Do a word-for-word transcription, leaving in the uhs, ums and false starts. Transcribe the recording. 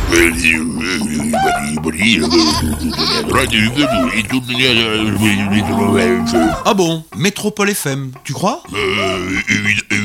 Ah bon, Métropole F M, tu crois ? Euh, évi-